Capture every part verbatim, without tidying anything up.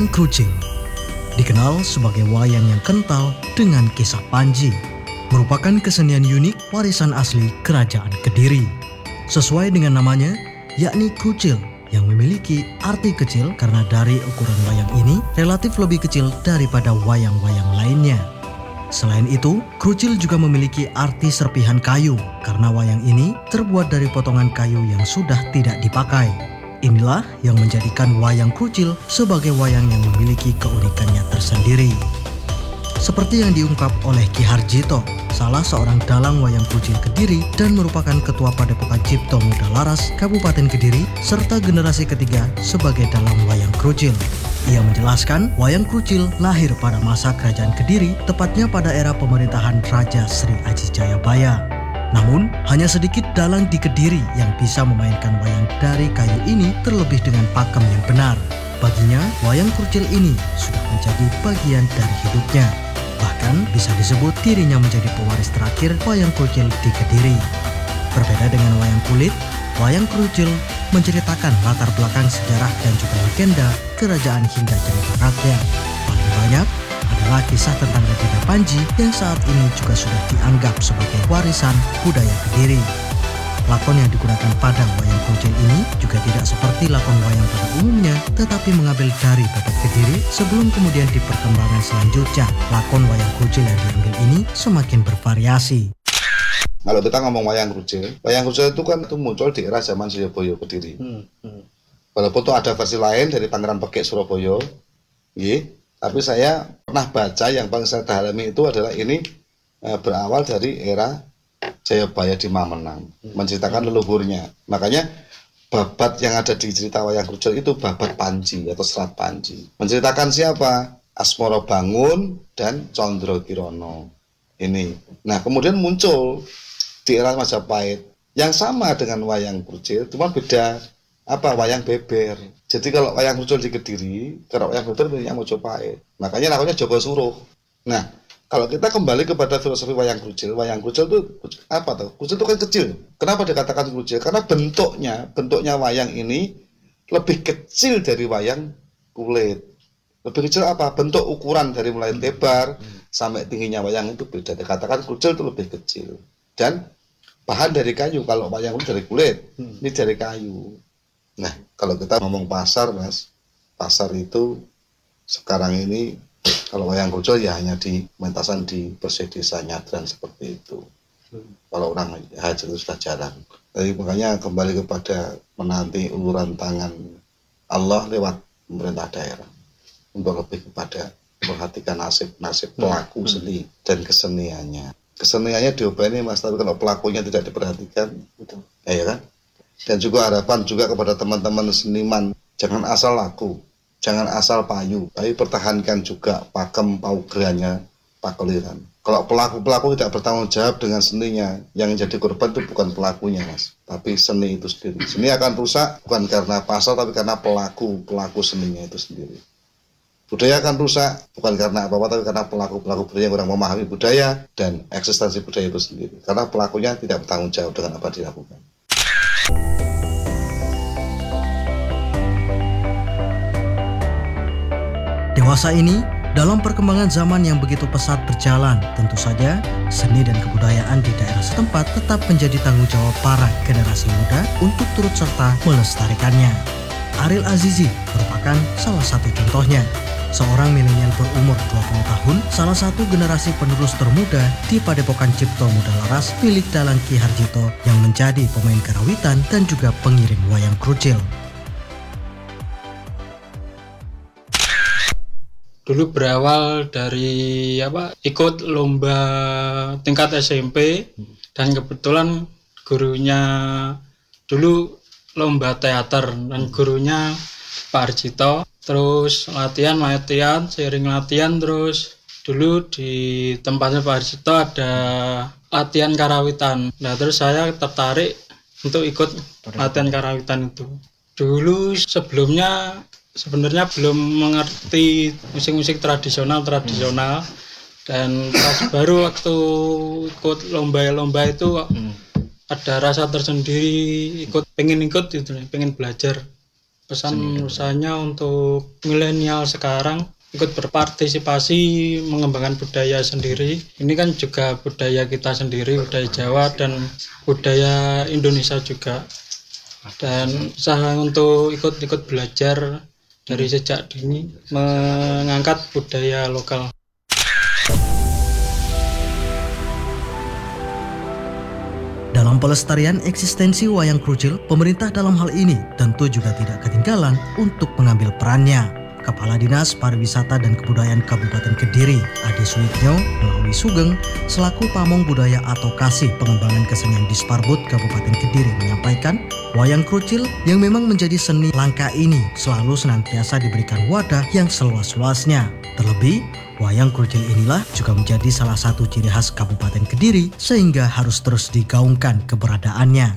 Wayang Krucil dikenal sebagai wayang yang kental dengan kisah Panji, merupakan kesenian unik warisan asli Kerajaan Kediri. Sesuai dengan namanya, yakni krucil, yang memiliki arti kecil karena dari ukuran wayang ini relatif lebih kecil daripada wayang-wayang lainnya. Selain itu, krucil juga memiliki arti serpihan kayu karena wayang ini terbuat dari potongan kayu yang sudah tidak dipakai. Inilah yang menjadikan wayang krucil sebagai wayang yang memiliki keunikannya tersendiri. Seperti yang diungkap oleh Ki Harjito, salah seorang dalang wayang krucil Kediri dan merupakan ketua Padepokan Cipto Muda Laras Kabupaten Kediri serta generasi ketiga sebagai dalang wayang krucil. Ia menjelaskan wayang krucil lahir pada masa Kerajaan Kediri, tepatnya pada era pemerintahan Raja Sri Aji Jayabaya. Namun, hanya sedikit dalang di Kediri yang bisa memainkan wayang dari kayu ini terlebih dengan pakem yang benar. Baginya, wayang krucil ini sudah menjadi bagian dari hidupnya. Bahkan bisa disebut dirinya menjadi pewaris terakhir wayang krucil di Kediri. Berbeda dengan wayang kulit, wayang krucil menceritakan latar belakang sejarah dan juga legenda kerajaan hingga cerita rakyat. Paling banyak adalah kisah tentang legenda Panji yang saat ini juga sudah dianggap sebagai warisan budaya Kediri. Lakon yang digunakan pada wayang krucil ini juga tidak seperti lakon wayang pada umumnya, tetapi mengambil dari babat Kediri sebelum kemudian di perkembangan selanjutnya lakon wayang krucil yang diambil ini semakin bervariasi. Kalau kita ngomong wayang krucil, wayang krucil itu kan itu muncul di era zaman Surabaya Kediri. Hmm, hmm. Walaupun itu ada versi lain dari Pangeran Pekik Surabaya, yeah, tapi saya pernah baca yang paling saya dalami itu adalah ini eh, berawal dari era Jayabaya di Mamenang, hmm. menceritakan leluhurnya. Makanya babat yang ada di cerita wayang krucil itu babat Panji atau Serat Panji. Menceritakan siapa? Asmoro Bangun dan Condro Kirono. Ini. Nah, kemudian muncul di era Majapahit yang sama dengan wayang krucil, cuma beda apa wayang beber. Jadi kalau wayang krucil di Kediri, kalau wayang beber punya Majapahit. Makanya namanya Joko Suruh. Nah, kalau kita kembali kepada filosofi wayang krucil, wayang krucil itu apa tuh? Krucil itu kan kecil. Kenapa dikatakan krucil? Karena bentuknya, bentuknya wayang ini lebih kecil dari wayang kulit. Lebih kecil apa? Bentuk ukuran dari mulai lebar hmm. sampai tingginya wayang itu beda. Dikatakan krucil itu lebih kecil. Dan bahan dari kayu. Kalau wayang kulit dari kulit, hmm. ini dari kayu. Nah, kalau kita ngomong pasar, Mas, pasar itu sekarang ini kalau wayang krucil ya hanya di pementasan di Persih Desa Nyadran seperti itu. Hmm. Kalau orang haji itu sudah jarang. Jadi makanya kembali kepada menanti uluran tangan Allah lewat pemerintah daerah untuk lebih kepada memperhatikan nasib-nasib pelaku hmm. seni dan keseniannya. Keseniannya diobani, Mas, tapi kalau pelakunya tidak diperhatikan, gitu. Ya kan? Dan juga harapan juga kepada teman-teman seniman, jangan asal laku, jangan asal payu, tapi pertahankan juga pakem paugerannya, pakeliran. Kalau pelaku-pelaku tidak bertanggung jawab dengan seninya, yang jadi korban itu bukan pelakunya, Mas, tapi seni itu sendiri. Seni akan rusak bukan karena pasar, tapi karena pelaku-pelaku seninya itu sendiri. Budaya akan rusak bukan karena apa-apa, tapi karena pelaku-pelaku budaya yang kurang memahami budaya dan eksistensi budaya itu sendiri. Karena pelakunya tidak bertanggung jawab dengan apa yang dilakukan. Dewasa ini, dalam perkembangan zaman yang begitu pesat berjalan, tentu saja seni dan kebudayaan di daerah setempat tetap menjadi tanggung jawab para generasi muda untuk turut serta melestarikannya. Ariel Azizi merupakan salah satu contohnya. Seorang milenial berumur dua puluh tahun, salah satu generasi penerus termuda di Padepokan Cipto Muda Laras milik dalang Ki Harjito yang menjadi pemain karawitan dan juga pengiring wayang krucil. Dulu berawal dari apa? Ikut lomba tingkat S M P dan kebetulan gurunya dulu lomba teater dan gurunya Pak Harjito. Terus latihan, latihan, sering latihan terus. Dulu di tempatnya Pak Harjito ada latihan karawitan. Nah terus saya tertarik untuk ikut latihan karawitan itu. Dulu sebelumnya sebenarnya belum mengerti musik-musik tradisional-tradisional. Dan pas baru waktu ikut lomba-lomba itu hmm. ada rasa tersendiri, ikut pengen ikut gitu, pengen belajar. pesan usahanya untuk milenial sekarang ikut berpartisipasi mengembangkan budaya sendiri. Ini kan juga budaya kita sendiri, budaya Jawa dan budaya Indonesia juga. Dan usaha untuk ikut-ikut belajar dari sejak dini mengangkat budaya lokal. Dalam pelestarian eksistensi wayang krucil, pemerintah dalam hal ini tentu juga tidak ketinggalan untuk mengambil perannya. Kepala Dinas Pariwisata dan Kebudayaan Kabupaten Kediri, Ade Suwitnyo, melalui Sugeng, selaku Pamong Budaya atau Kasih Pengembangan Kesenian Disparbud Kabupaten Kediri menyampaikan, wayang krucil yang memang menjadi seni langka ini selalu senantiasa diberikan wadah yang seluas-luasnya. Terlebih, wayang krucil inilah juga menjadi salah satu ciri khas Kabupaten Kediri sehingga harus terus digaungkan keberadaannya.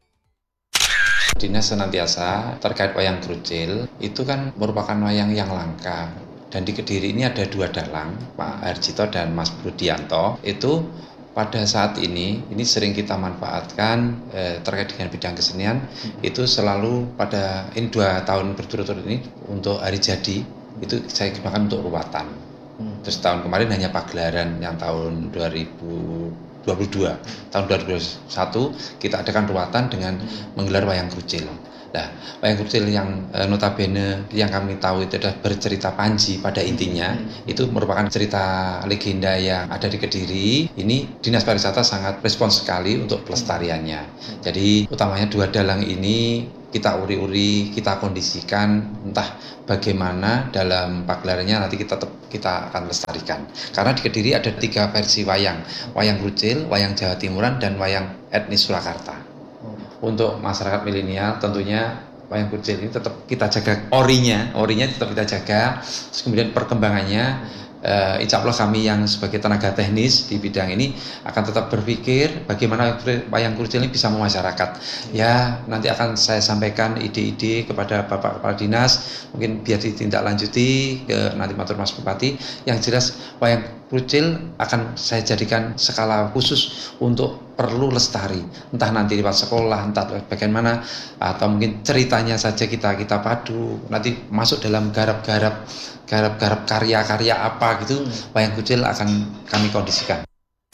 Dinas senantiasa terkait wayang krucil itu kan merupakan wayang yang langka, dan di Kediri ini ada dua dalang, Pak Harjito dan Mas Brudianto. Itu pada saat ini ini sering kita manfaatkan eh, terkait dengan bidang kesenian. Itu selalu pada ini dua tahun berturut-turut ini untuk hari jadi itu saya gunakan untuk ruwatan. Terus tahun kemarin hanya pagelaran yang tahun dua ribu dua puluh dua, tahun dua ribu dua puluh satu kita adakan ruwatan dengan menggelar wayang krucil. Nah, wayang krucil yang e, notabene yang kami tahu itu adalah bercerita Panji pada intinya, itu merupakan cerita legenda yang ada di Kediri. Ini Dinas Pariwisata sangat respons sekali untuk pelestariannya. Jadi utamanya dua dalang ini kita uri-uri, kita kondisikan, entah bagaimana dalam pagelarannya nanti kita kita akan lestarikan. Karena di Kediri ada tiga versi wayang, wayang krucil, wayang Jawa Timuran, dan wayang etnis Surakarta. Untuk masyarakat milenial tentunya wayang krucil ini tetap kita jaga orinya, orinya tetap kita jaga. Terus kemudian perkembangannya, uh, insya Allah kami yang sebagai tenaga teknis di bidang ini akan tetap berpikir bagaimana wayang krucil ini bisa memasyarakat. Ya, nanti akan saya sampaikan ide-ide kepada Bapak Kepala Dinas, mungkin biar ditindaklanjuti ke nanti matur Mas Bupati. Yang jelas wayang krucil akan saya jadikan skala khusus untuk perlu lestari, entah nanti lewat sekolah, entah bagaimana, atau mungkin ceritanya saja kita kita padu, nanti masuk dalam garap-garap garap-garap karya-karya apa gitu, wayang krucil akan kami kondisikan.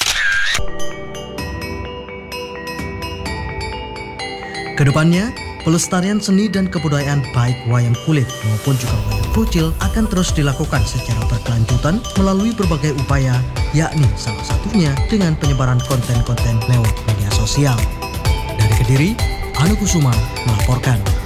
Kedepannya, pelestarian seni dan kebudayaan baik wayang kulit maupun juga wayang krucil akan terus dilakukan secara berkelanjutan melalui berbagai upaya, yakni salah satunya dengan penyebaran konten-konten lewat media sosial. Dari Kediri, Anu Kusuma melaporkan.